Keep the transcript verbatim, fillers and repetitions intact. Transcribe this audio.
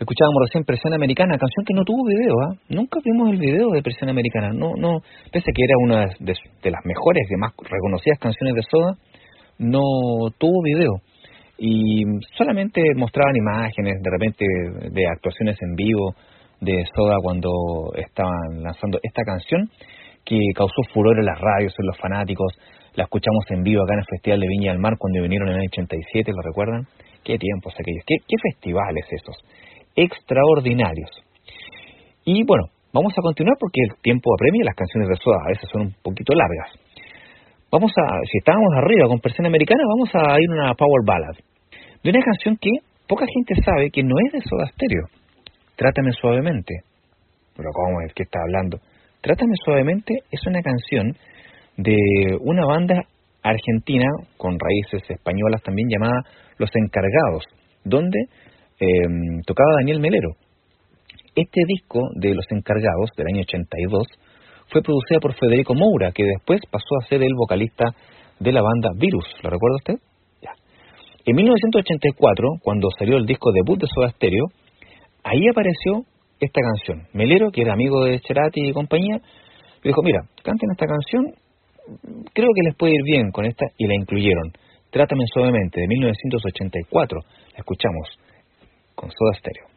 Escuchábamos recién Presión Americana, canción que no tuvo video, ¿ah? Nunca vimos el video de Presión Americana. No, no, pese a que era una de, de las mejores y más reconocidas canciones de Soda, no tuvo video. Y solamente mostraban imágenes, de repente, de actuaciones en vivo de Soda cuando estaban lanzando esta canción, que causó furor en las radios, en los fanáticos. La escuchamos en vivo acá en el Festival de Viña del Mar cuando vinieron en el ochenta y siete, ¿lo recuerdan? Qué tiempos aquellos, qué, qué festivales esos, extraordinarios. Y bueno, vamos a continuar porque el tiempo apremia, las canciones de Soda a veces son un poquito largas. Vamos a, si estábamos arriba con Presión Americana, vamos a ir a una power ballad, de una canción que poca gente sabe que no es de Soda Stereo. Trátame suavemente. Pero ¿cómo es que está hablando? Trátame suavemente es una canción de una banda argentina con raíces españolas también llamada Los Encargados, donde eh, tocaba Daniel Melero. Este disco de Los Encargados del año ochenta y dos fue producido por Federico Moura, que después pasó a ser el vocalista de la banda Virus. ¿Lo recuerda usted? Ya. En mil novecientos ochenta y cuatro, cuando salió el disco debut de Soda Stereo, ahí apareció esta canción. Melero, que era amigo de Cerati y compañía, le dijo, mira, canten esta canción, creo que les puede ir bien con esta, y la incluyeron. Trátame suavemente, de mil novecientos ochenta y cuatro. La escuchamos con Soda Stereo.